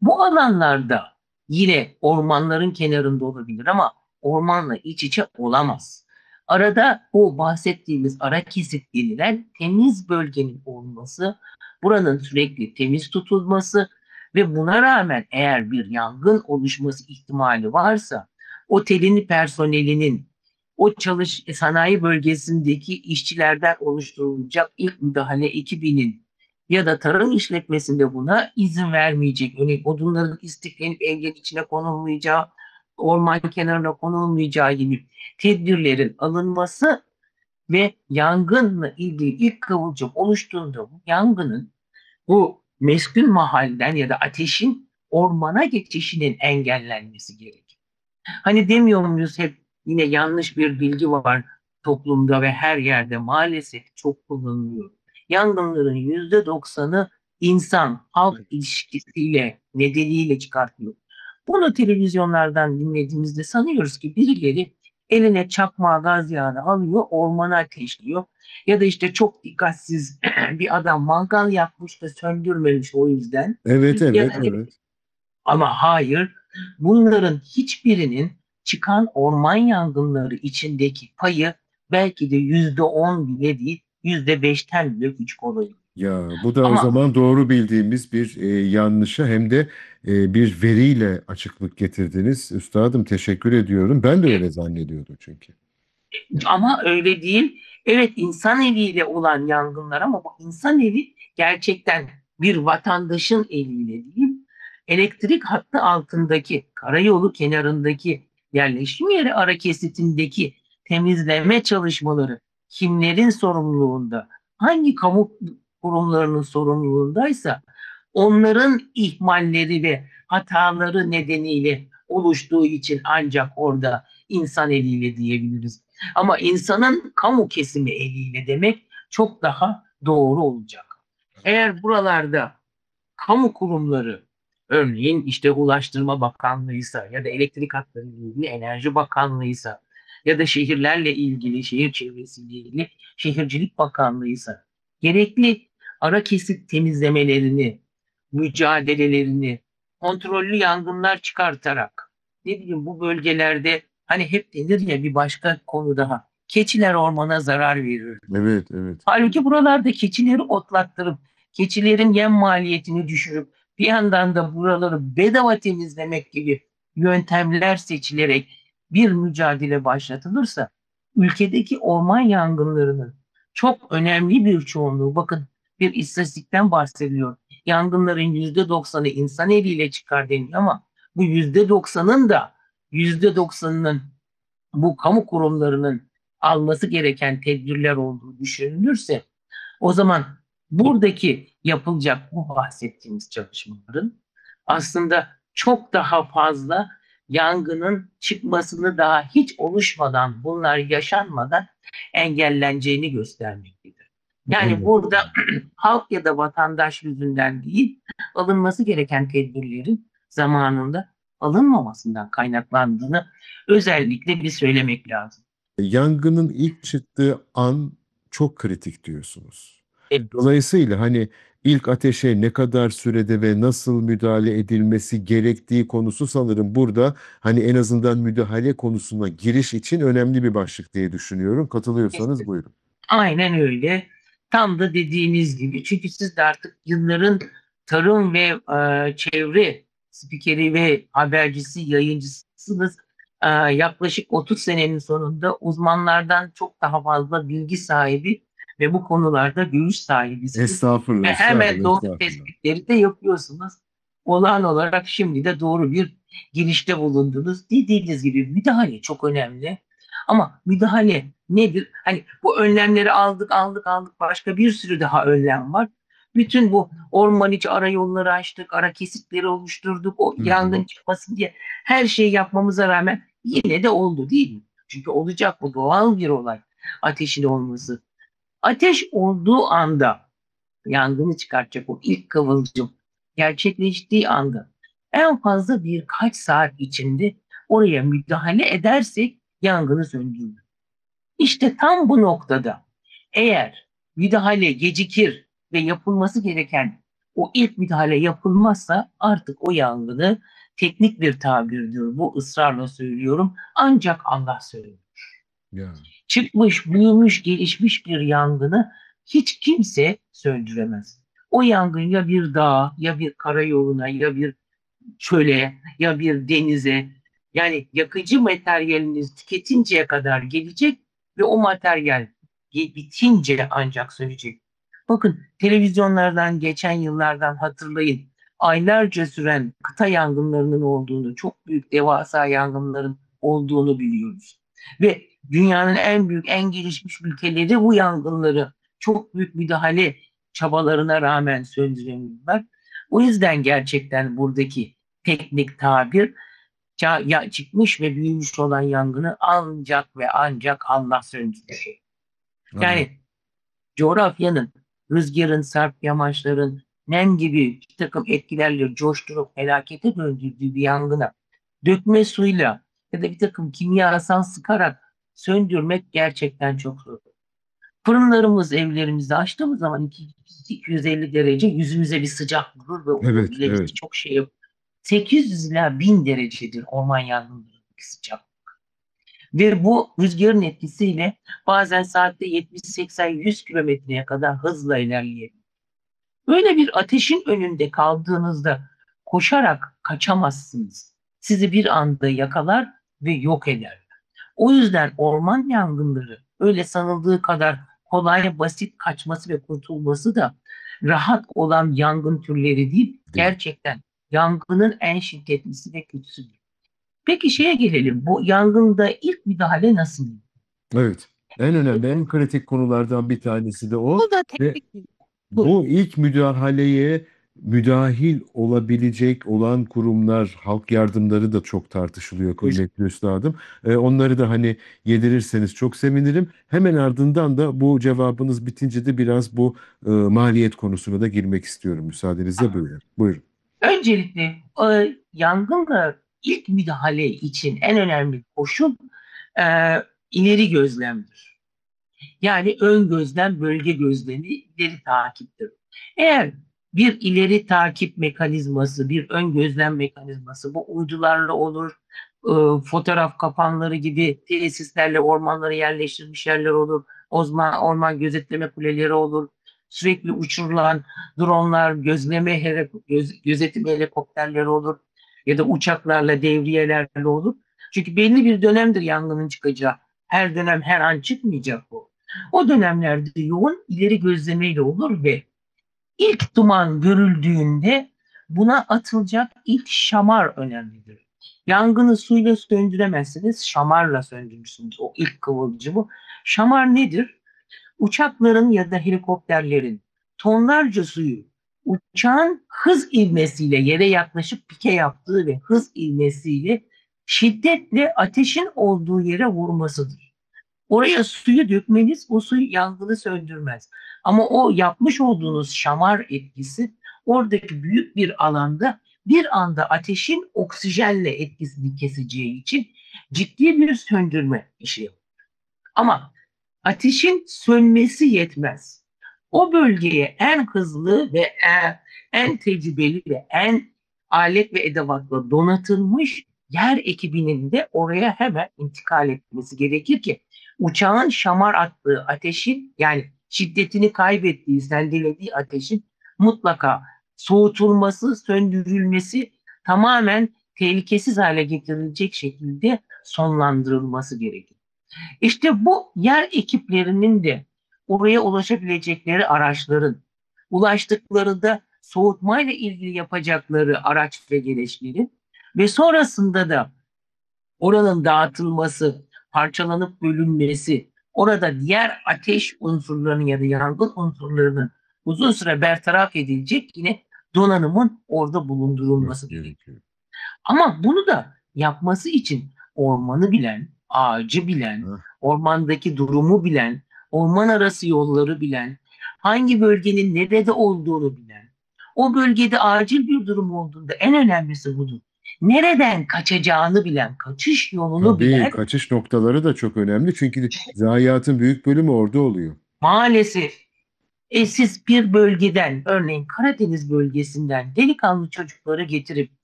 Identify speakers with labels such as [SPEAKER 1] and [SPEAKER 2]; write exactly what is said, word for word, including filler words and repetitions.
[SPEAKER 1] Bu alanlarda yine ormanların kenarında olabilir ama ormanla iç içe olamaz. Arada bu bahsettiğimiz ara kesit denilen temiz bölgenin olması, buranın sürekli temiz tutulması ve buna rağmen eğer bir yangın oluşması ihtimali varsa otelin personelinin o çalış sanayi bölgesindeki işçilerden oluşturulacak ilk müdahale ekibinin ya da tarım işletmesinde buna izin vermeyecek. Örneğin odunların istiflenip engel içine konulmayacağı, orman kenarına konulmayacağı gibi tedbirlerin alınması ve yangınla ilgili ilk kıvılcım oluştuğunda bu yangının bu meskun mahalden ya da ateşin ormana geçişinin engellenmesi gerekir. Hani demiyor muyuz hep yine yanlış bir bilgi var toplumda ve her yerde maalesef çok kullanılıyor. Yangınların yüzde doksanı insan halk ilişkisiyle nedeniyle çıkartıyor. Bunu televizyonlardan dinlediğimizde sanıyoruz ki birileri eline çakmağı gaz yağını alıyor, ormana ateşliyor. Ya da işte çok dikkatsiz bir adam mangal yapmış da söndürmemiş o yüzden.
[SPEAKER 2] Evet,
[SPEAKER 1] Ya
[SPEAKER 2] evet,
[SPEAKER 1] da
[SPEAKER 2] evet.
[SPEAKER 1] ama hayır, bunların hiçbirinin çıkan orman yangınları içindeki payı belki de yüzde on bile değil, yüzde beşten bile küçük oluyor.
[SPEAKER 2] Ya bu da o
[SPEAKER 1] Ama
[SPEAKER 2] zaman doğru bildiğimiz bir e, yanlışa hem de e, bir veriyle açıklık getirdiniz. Üstadım teşekkür ediyorum. Ben de öyle zannediyordum çünkü.
[SPEAKER 1] ama öyle değil. Evet insan eliyle olan yangınlar ama bu insan eli gerçekten bir vatandaşın eliyle değil, elektrik hattı altındaki, karayolu kenarındaki yerleşim yeri ara kesitindeki temizleme çalışmaları kimlerin sorumluluğunda, hangi kamu kurumlarının sorumluluğundaysa onların ihmalleri ve hataları nedeniyle oluştuğu için ancak orada insan eliyle diyebiliriz. Ama insanın kamu kesimi eliyle demek çok daha doğru olacak. Eğer buralarda kamu kurumları, örneğin işte Ulaştırma Bakanlığı'ysa ya da elektrik hatları ile ilgili Enerji Bakanlığı'ysa ya da şehirlerle ilgili, şehir çevresiyle ilgili Şehircilik Bakanlığı'ysa gerekli ara kesit temizlemelerini, mücadelelerini kontrollü yangınlar çıkartarak ne bileyim bu bölgelerde hani hep denir ya bir başka konu daha. Keçiler ormana zarar verir.
[SPEAKER 2] Evet, evet.
[SPEAKER 1] Halbuki buralarda keçileri otlattırıp, keçilerin yem maliyetini düşürüp, bir yandan da buraları bedava temizlemek gibi yöntemler seçilerek bir mücadele başlatılırsa, ülkedeki orman yangınlarının çok önemli bir çoğunluğu, bakın bir istatistikten bahsediyor. Yangınların yüzde doksanı insan eliyle çıkar deniyor ama bu yüzde doksanın da yüzde doksanının bu kamu kurumlarının alması gereken tedbirler olduğu düşünülürse o zaman buradaki yapılacak bu bahsettiğimiz çalışmaların aslında çok daha fazla yangının çıkmasını daha hiç oluşmadan, bunlar yaşanmadan engelleneceğini göstermektedir. Yani
[SPEAKER 2] Evet.
[SPEAKER 1] burada halk ya da vatandaş yüzünden değil, alınması gereken tedbirlerin zamanında alınmamasından kaynaklandığını özellikle bir söylemek lazım.
[SPEAKER 2] Yangının ilk çıktığı an çok kritik diyorsunuz.
[SPEAKER 1] Evet.
[SPEAKER 2] Dolayısıyla hani ilk ateşe ne kadar sürede ve nasıl müdahale edilmesi gerektiği konusu sanırım burada hani en azından müdahale konusuna giriş için önemli bir başlık diye düşünüyorum. Katılıyorsanız buyurun.
[SPEAKER 1] Aynen öyle. Tam da dediğiniz gibi. Çünkü siz de artık yılların tarım ve e, çevre spikeri ve habercisi, yayıncısınız. E, yaklaşık otuz senenin sonunda uzmanlardan çok daha fazla bilgi sahibi ve bu konularda görüş sahibisiniz.
[SPEAKER 2] Estağfurullah
[SPEAKER 1] Ve hemen
[SPEAKER 2] üstadım,
[SPEAKER 1] doğru
[SPEAKER 2] estağfurullah.
[SPEAKER 1] tespitleri de yapıyorsunuz. Olağan olarak şimdi de doğru bir girişte bulundunuz. Dediğiniz gibi müdahale çok önemli. Ama müdahale nedir? Hani bu önlemleri aldık aldık aldık başka bir sürü daha önlem var. Bütün bu orman içi ara yolları açtık, ara kesitleri oluşturduk, o
[SPEAKER 2] Hı hı.
[SPEAKER 1] yangın çıkmasın diye her şeyi yapmamıza rağmen yine de oldu değil mi? Çünkü olacak bu doğal bir olay ateşin olması. Ateş olduğu anda yangını çıkartacak o ilk kıvılcım gerçekleştiği anda en fazla birkaç saat içinde oraya müdahale edersek yangını söndürürüz. İşte tam bu noktada eğer müdahale gecikir ve yapılması gereken o ilk müdahale yapılmazsa artık o yangını, teknik bir tabirdir bu, ısrarla söylüyorum, ancak Allah söylüyor.
[SPEAKER 2] Ya.
[SPEAKER 1] Çıkmış, büyümüş, gelişmiş bir yangını hiç kimse söndüremez. O yangın ya bir dağa, ya bir karayoluna, ya bir çöle, ya bir denize, yani yakıcı materyaliniz tüketinceye kadar gelecek ve o materyal bitince ancak sönecek. Bakın, televizyonlardan geçen yıllardan hatırlayın. Aylarca süren kıta yangınlarının olduğunu, çok büyük devasa yangınların olduğunu biliyoruz. Ve dünyanın en büyük, en gelişmiş ülkeleri bu yangınları çok büyük müdahale çabalarına rağmen söndüremiyorlar. O yüzden gerçekten buradaki teknik tabir, ya çıkmış ve büyümüş olan yangını ancak ve ancak Allah söndürür.
[SPEAKER 2] Anladım.
[SPEAKER 1] Yani coğrafyanın, rüzgarın, sarp yamaçların, nem gibi bir takım etkilerle coşturup felakete döndürdüğü bir yangına dökme suyla ya da bir takım kimyasal sıkarak söndürmek gerçekten çok zor. Fırınlarımız evlerimizde açtığımız zaman iki yüz elli derece yüzümüze bir sıcak vurur ve o
[SPEAKER 2] Evet,
[SPEAKER 1] bile bizi
[SPEAKER 2] evet.
[SPEAKER 1] çok şey yapar. sekiz yüz ila bin derecedir orman yangınlarındaki sıcak. Ve bu rüzgarın etkisiyle bazen saatte yetmiş, seksen, yüz kilometreye kadar hızla ilerleyebilir. Böyle bir ateşin önünde kaldığınızda koşarak kaçamazsınız. Sizi bir anda yakalar ve yok eder. O yüzden orman yangınları öyle sanıldığı kadar kolay, basit kaçması ve kurtulması da rahat olan yangın türleri değil.
[SPEAKER 2] Değil.
[SPEAKER 1] Gerçekten yangının en şiddetlisi ve kötüsüdür. Peki şeye gelelim. Bu yangında ilk müdahale nasıl?
[SPEAKER 2] Evet. En önemli, en kritik konulardan bir tanesi de o.
[SPEAKER 1] Bu da
[SPEAKER 2] Ve
[SPEAKER 1] teknik bilgi. Buyurun.
[SPEAKER 2] bu ilk müdahaleye müdahil olabilecek olan kurumlar, halk yardımları da çok tartışılıyor kıymetli üstadım. Ee, onları da hani yedirirseniz çok sevinirim. Hemen ardından da bu cevabınız bitince de biraz bu e, maliyet konusuna da girmek istiyorum. Müsaadenizle buyurun. Buyurun.
[SPEAKER 1] Öncelikle e, yangınla ilk müdahale için en önemli koşul e, ileri gözlemdir. Yani ön gözlem, bölge gözlemi, ileri takiptir. Eğer bir ileri takip mekanizması, bir ön gözlem mekanizması, bu uydularla olur, e, fotoğraf kapanları gibi tesislerle ormanlara yerleştirilmiş yerler olur, orman, orman gözetleme kuleleri olur, sürekli uçurulan dronlar, gözleme hele, göz, gözetim helikopterleri olur ya da uçaklarla, devriyelerle olur. Çünkü belli bir dönemdir yangının çıkacağı. Her dönem her an çıkmayacak bu. O dönemlerde yoğun ileri gözlemeyle olur ve ilk duman görüldüğünde buna atılacak ilk şamar önemlidir. Yangını suyla söndüremezsiniz, şamarla söndürürsünüz o ilk kıvılcımı. Şamar nedir? Uçakların ya da helikopterlerin tonlarca suyu uçağın hız ivmesiyle yere yaklaşıp pike yaptığı ve hız ivmesiyle şiddetle ateşin olduğu yere vurmasıdır. Oraya suyu dökmeniz o suyu yangını söndürmez. Ama o yapmış olduğunuz şamar etkisi oradaki büyük bir alanda bir anda ateşin oksijenle etkisini keseceği için ciddi bir söndürme işi yapar. Ama ateşin sönmesi yetmez. O bölgeye en hızlı ve en, en tecrübeli ve en alet ve edevatla donatılmış yer ekibinin de oraya hemen intikal etmesi gerekir ki uçağın şamar attığı ateşin, yani şiddetini kaybettiği, sendelediği ateşin mutlaka soğutulması, söndürülmesi, tamamen tehlikesiz hale getirilecek şekilde sonlandırılması gerekir. İşte bu yer ekiplerinin de oraya ulaşabilecekleri araçların, ulaştıklarında soğutmayla ilgili yapacakları araç ve gereçlerin ve sonrasında da oranın dağıtılması, parçalanıp bölünmesi, orada diğer ateş unsurlarının ya da yangın unsurlarının uzun süre bertaraf edilecek yine donanımın orada bulundurulması
[SPEAKER 2] Nasıl
[SPEAKER 1] gerekiyor.
[SPEAKER 2] gerekiyor?
[SPEAKER 1] Ama bunu da yapması için ormanı bilen, ağacı bilen,
[SPEAKER 2] Ha,
[SPEAKER 1] ormandaki durumu bilen, orman arası yolları bilen, hangi bölgenin nerede olduğunu bilen, o bölgede acil bir durum olduğunda en önemlisi budur. Nereden kaçacağını bilen, kaçış yolunu
[SPEAKER 2] tabii
[SPEAKER 1] bilen,
[SPEAKER 2] kaçış noktaları da çok önemli çünkü zayiatın büyük bölümü orada oluyor.
[SPEAKER 1] maalesef E siz bir bölgeden, örneğin Karadeniz bölgesinden delikanlı çocukları getirip